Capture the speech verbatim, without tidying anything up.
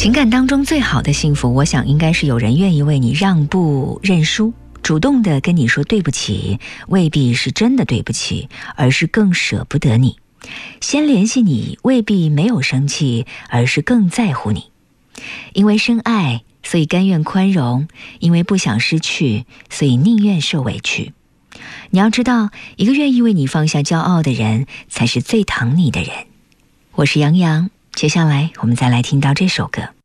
情感当中最好的幸福，我想应该是有人愿意为你让步认输，主动的跟你说对不起，未必是真的对不起，而是更舍不得你。先联系你，未必没有生气，而是更在乎你。因为深爱，所以甘愿宽容；因为不想失去，所以宁愿受委屈。你要知道，一个愿意为你放下骄傲的人，才是最疼你的人。我是杨洋，接下来我们再来听到这首歌。